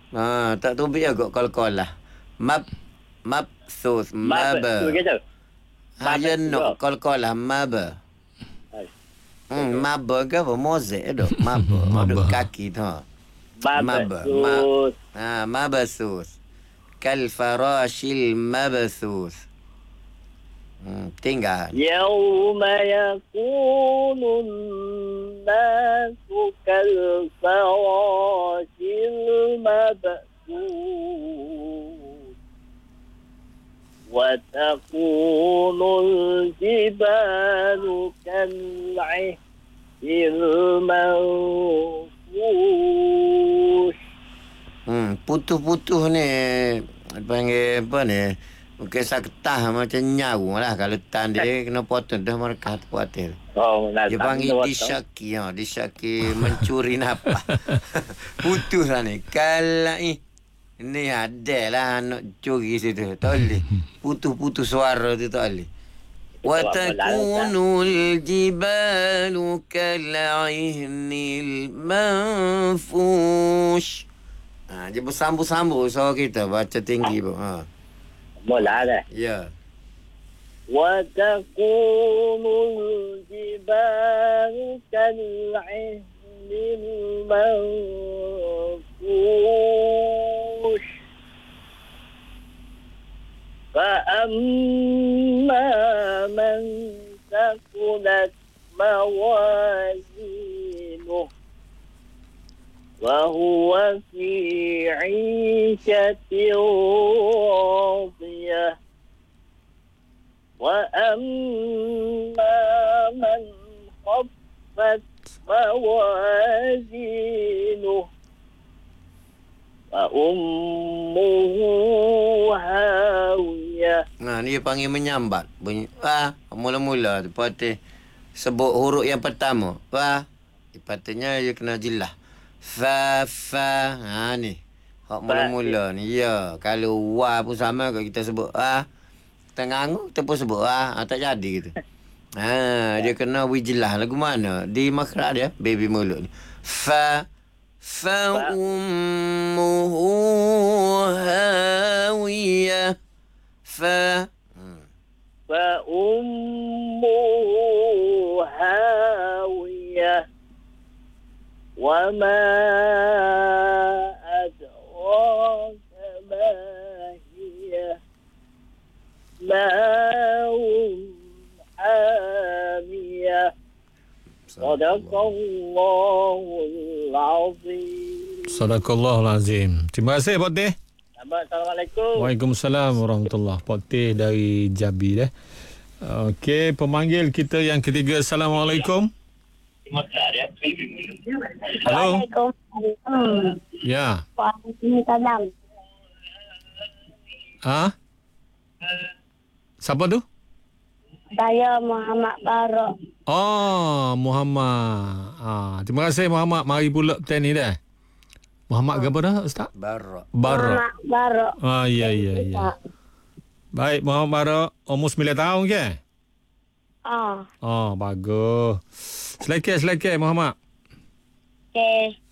Tak tubik agak kol-kol lah. Mabsus. Mab tu gitu. Ya nak kol-kol lah. Maba ke apa? Mozek tu. Maba. Duk kaki tu. Mabsus. Mabasus. Kal farashil mabasus. Tinggal. يوم يكون الناس كالفراش المبثوث وتكون الجبال كالعهن المنفوش. Putuh-putuh ni panggil apa ni? Mungkin saketah macam nyaru lah. Kalau tan dia kena potong dah mereka potong. Dia panggil disyaki. Disyaki mencuri nafas. Putus lah ni. Kalau ni ada lah nak curi situ. Tak boleh. Putus-putus suara tu tak boleh. Watakunul jibalu kal'ihnil manfush. Dia bersambung-sambung suara kita. Baca tinggi pun. Mula dah. Ya. وتكون الجبال كالعهن المنفوش فأما من ثقلت موازينه وهو في عيشة راضية وأما من خفت موازينه فأمه هاوية. Dia panggil menyambat. Bunyi mula-mula lepas tu sebut huruf yang pertama. Patutnya dia kena jelas. Fa. Ni. Hak mula-mula ni. Ya. Kalau wa pun sama kalau kita sebut tengah angu kita pun sebut tak jadi gitu. Dia kena wijelah lagu mana? Di makhraj dia baby mulut ni. Fa ummuhu hawiyah. Fa ummuhu hawiyah. وما أدراك ما هي نار حامية صدق الله العظيم. صدق الله العظيم. Terima kasih Pak Teh. Assalamualaikum. Waalaikumsalam warahmatullahi. Pak Teh dari Jabi dah. Okey, pemanggil kita yang ketiga. Assalamualaikum. Halo. Ya. Waalaikumsalam. Siapa tu? Saya Muhammad Barok. Muhammad. Terima kasih Muhammad. Mari pula petai ni dah. Muhammad ke apa dah Ustaz? Barok. Muhammad Barok. Ya. Baik Muhammad Barok. Umur 9 tahun ke? Bagus. Selamat Muhammad. Okey.